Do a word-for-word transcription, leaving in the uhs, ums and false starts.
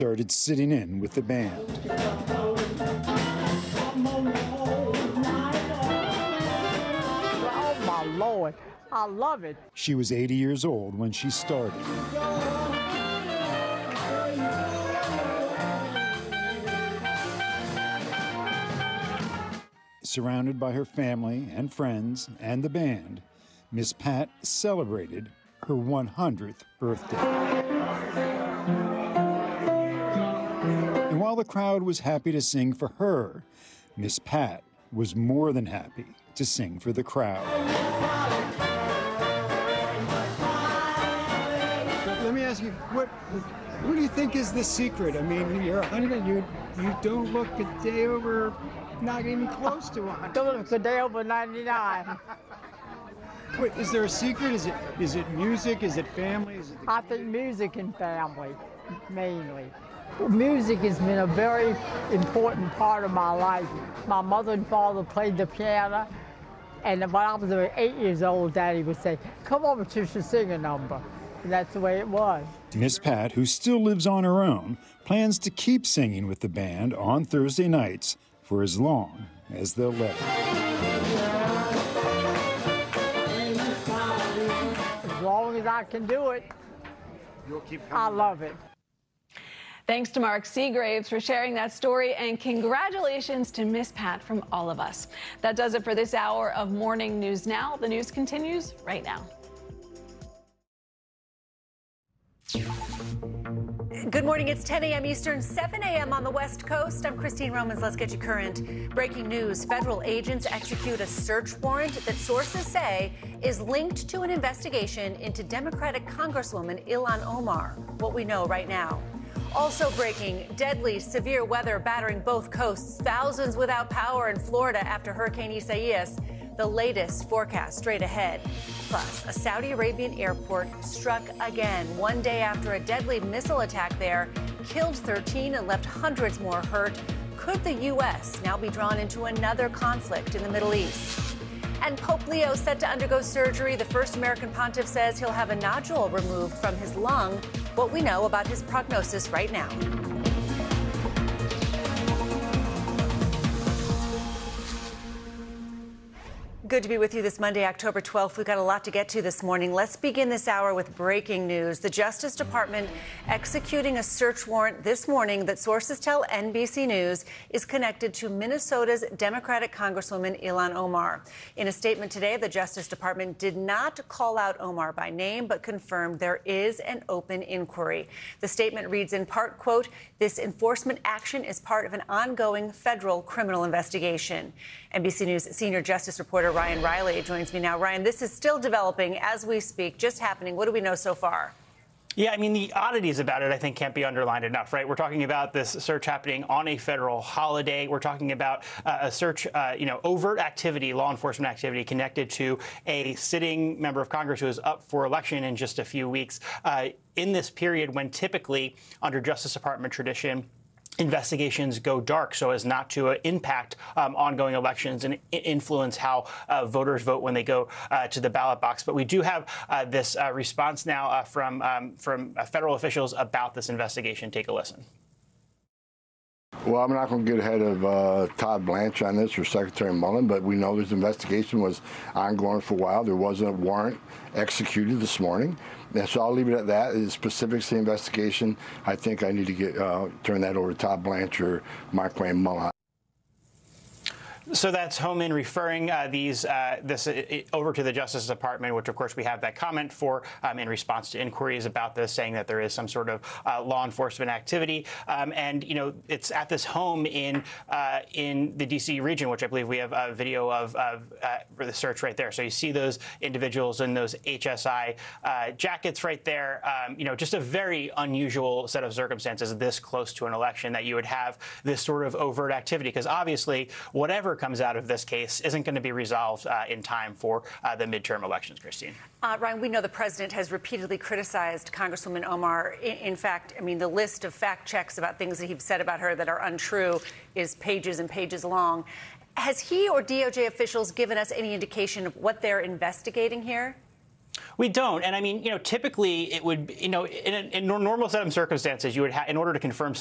started sitting in with the band. Oh, my Lord. I love it. She was eighty years old when she started. Surrounded by her family and friends and the band, Miss Pat celebrated her one hundredth birthday. And while the crowd was happy to sing for her, Miss Pat was more than happy to sing for the crowd. Let me ask you, what what do you think is the secret? I mean, you're one hundred, you, you don't look a day over, not even close to one. Don't look a day over ninety-nine. Wait, is there a secret? Is it is it music? Is it family? Is it the I think music and family, mainly. Music has been a very important part of my life. My mother and father played the piano, and when I was eight years old, Daddy would say, "Come over, Tisha, sing a number." And that's the way it was. Miss Pat, who still lives on her own, plans to keep singing with the band on Thursday nights for as long as they'll let her. As long as I can do it, You'll keep I love it. Thanks to Mark Seagraves for sharing that story, and congratulations to Miss Pat from all of us. That does it for this hour of Morning News Now. The news continues right now. Good morning. It's ten a m Eastern, seven a m on the West Coast. I'm Christine Romans. Let's get you current. Breaking news. Federal agents execute a search warrant that sources say is linked to an investigation into Democratic Congresswoman Ilhan Omar. What we know right now. Also breaking, deadly severe weather battering both coasts. Thousands without power in Florida after Hurricane Isaias. The latest forecast straight ahead. Plus, a Saudi Arabian airport struck again one day after a deadly missile attack there killed thirteen and left hundreds more hurt. Could the U S now be drawn into another conflict in the Middle East? And Pope Leo set to undergo surgery. The first American pontiff says he'll have a nodule removed from his lung. What we know about his prognosis right now. Good to be with you this Monday, October twelfth. We've got a lot to get to this morning. Let's begin this hour with breaking news. The Justice Department executing a search warrant this morning that sources tell N B C News is connected to Minnesota's Democratic Congresswoman Ilhan Omar. In a statement today, the Justice Department did not call out Omar by name, but confirmed there is an open inquiry. The statement reads in part, quote, "This enforcement action is part of an ongoing federal criminal investigation." N B C News senior justice reporter Ryan Riley joins me now. Ryan, this is still developing as we speak, just happening. What do we know so far? Yeah, I mean, the oddities about it, I think, can't be underlined enough, right? We're talking about this search happening on a federal holiday. We're talking about uh, a search, uh, you know, overt activity, law enforcement activity connected to a sitting member of Congress who is up for election in just a few weeks. Uh, in this period when typically, under Justice Department tradition, investigations go dark so as not to uh, impact um, ongoing elections and I- influence how uh, voters vote when they go uh, to the ballot box. But we do have uh, this uh, response now uh, from um, from uh, federal officials about this investigation. Take a listen. Well, I'm not going to get ahead of uh, Todd Blanche on this or Secretary Mullen, but we know this investigation was ongoing for a while. There was a warrant executed this morning. And so I'll leave it at that. The specifics of the investigation, I think I need to get uh, turn that over to Todd Blanche or Markwayne Mullin. So that's Homan referring uh, these uh, this uh, over to the Justice Department, which, of course, we have that comment for um, in response to inquiries about this, saying that there is some sort of uh, law enforcement activity. Um, and, you know, it's at this home in uh, in the D C region, which I believe we have a video of, of uh, for the search right there. So you see those individuals in those H S I uh, jackets right there. Um, you know, just a very unusual set of circumstances this close to an election that you would have this sort of overt activity, because obviously whatever comes out of this case isn't going to be resolved uh, in time for uh, the midterm elections, Christine. Uh, Ryan, we know the president has repeatedly criticized Congresswoman Omar. In, in fact, I mean, the list of fact checks about things that he's said about her that are untrue is pages and pages long. Has he or D O J officials given us any indication of what they're investigating here? We don't. And I mean, you know, typically it would, you know, in a, in a normal set of circumstances, you would have, in order to confirm